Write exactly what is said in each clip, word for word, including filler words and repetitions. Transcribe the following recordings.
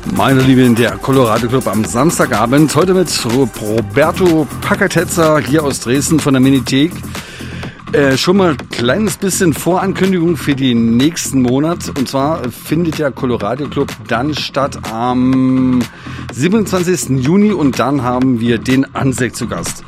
Meine Lieben, der Colorado Club am Samstagabend. Heute mit Roberto Packertetzer hier aus Dresden von der Minithek. Äh, schon mal ein kleines bisschen Vorankündigung für den nächsten Monat. Und zwar findet der Colorado Club dann statt am siebenundzwanzigsten Juni und dann haben wir den Ansek zu Gast.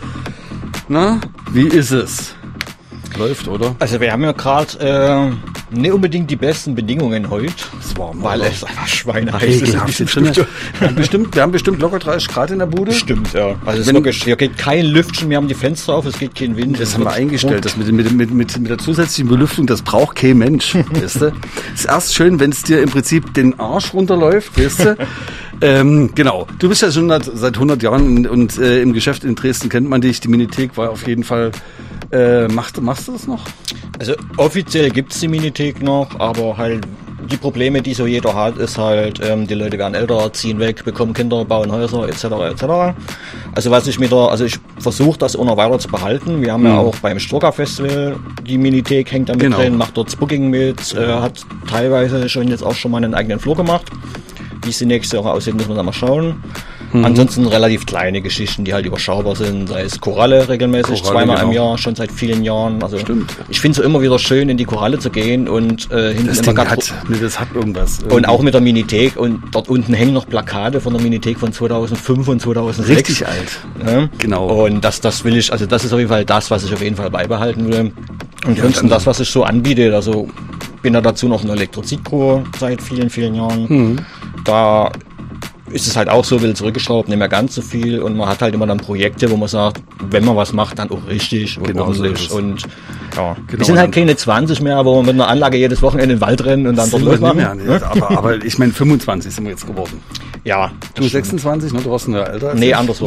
Na, wie ist es? Läuft, oder? Also wir haben ja gerade äh, nicht unbedingt die besten Bedingungen heute, es war weil oder? es einfach schweineheiß ist. Wir haben, bestimmt, wir haben bestimmt locker dreißig Grad in der Bude. Stimmt, ja. Also es Wenn, ist wirklich, hier geht kein Lüftchen, wir haben die Fenster auf, es geht kein Wind. Das haben wir eingestellt, das mit, mit, mit, mit, mit der zusätzlichen Belüftung, das braucht kein Mensch, weißt du? Ist erst schön, wenn es dir im Prinzip den Arsch runterläuft, weißt du? ähm, genau, du bist ja schon seit hundert Jahren und äh, im Geschäft in Dresden kennt man dich, die Minithek war auf jeden Fall. Äh, machst, machst du das noch? Also offiziell gibt's die Minithek noch, aber halt die Probleme, die so jeder hat, ist halt, ähm, die Leute werden älter, ziehen weg, bekommen Kinder, bauen Häuser et cetera et cetera. Also was ich mit der, also ich versuche das auch noch weiter zu behalten. Wir haben mhm. ja auch beim Stroker Festival die Minithek, hängt da mit genau. drin, macht dort das Booking mit, äh, hat teilweise schon jetzt auch schon mal einen eigenen Floor gemacht. Wie es die nächste Woche aussieht, müssen wir da mal schauen. Mhm. Ansonsten relativ kleine Geschichten, die halt überschaubar sind, sei es Koralle regelmäßig, Koralle, zweimal genau. im Jahr, schon seit vielen Jahren. Also stimmt. Ich finde es immer wieder schön, in die Koralle zu gehen und äh, hinten das immer Ding hat, nee, das hat irgendwas. Irgendwie. Und auch mit der Minithek und dort unten hängen noch Plakate von der Minithek von zweitausendfünf und zweitausendsechs. Richtig alt. Ja? Genau. Und das, das will ich, also das ist auf jeden Fall das, was ich auf jeden Fall beibehalten will. Und ansonsten ja, das, was ich so anbiete, also bin da dazu noch ein Elektrizid-Pro seit vielen, vielen Jahren. Mhm. Da ist es halt auch so, will zurückgeschraubt, nicht mehr ganz so viel und man hat halt immer dann Projekte, wo man sagt, wenn man was macht, dann auch richtig und genau ordentlich so und ja, genau, wir sind halt keine zwanzig mehr, wo wir mit einer Anlage jedes Wochenende in den Wald rennen und dann dort losmachen. Ja, nee, aber, aber ich meine, fünfundzwanzig sind wir jetzt geworden. Ja. Du sechsundzwanzig, ne? Du warst ja älter als Nee, ich. andersrum.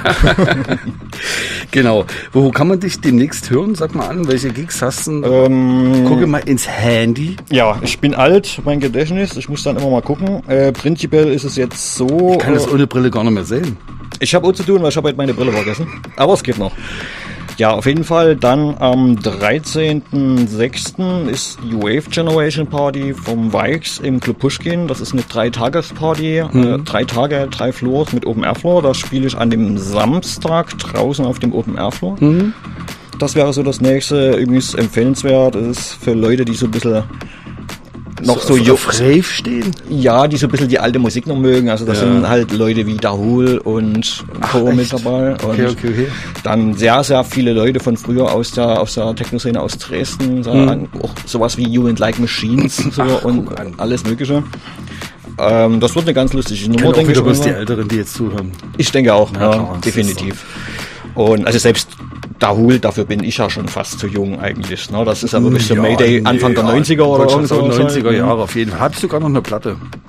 Genau. Wo kann man dich demnächst hören? Sag mal an, welche Gigs hast du? Ähm, Gucke mal ins Handy. Ja, ich bin alt, mein Gedächtnis, ich muss dann immer mal gucken. Äh, prinzipiell ist es jetzt so... Ich kann das ohne Brille gar nicht mehr sehen. Ich habe auch zu tun, weil ich habe heute meine Brille vergessen. Aber es geht noch. Ja, auf jeden Fall dann am dreizehnten sechsten ist die Wave Generation Party vom Vikes im Club Pushkin. Das ist eine Drei-Tages-Party, mhm. äh, drei Tage, drei Floors mit Open-Air-Floor. Da spiele ich an dem Samstag draußen auf dem Open-Air-Floor. Mhm. Das wäre so das nächste, übrigens empfehlenswert. Das ist für Leute, die so ein bisschen noch so, so auf Rave stehen? Ja, die so ein bisschen die alte Musik noch mögen. Also da ja. sind halt Leute wie Dahul und Co. mit dabei. Und okay, okay, okay. Dann sehr, sehr viele Leute von früher aus der, aus der Techno-Szene aus Dresden. So, mhm. Auch sowas wie You and Like Machines so, Ach, und alles Mögliche. Ähm, das wird eine ganz lustige Nummer, denke ich. Du bist die Älteren, die jetzt zuhören. Ich denke auch, ja, klar, definitiv. Und also selbst Dahul, dafür bin ich ja schon fast zu jung eigentlich. Ne? Das ist ja wirklich so ja, Mayday nee, Anfang der ja, neunziger oder so. neunziger Jahre auf jeden Fall. Hast du sogar noch eine Platte?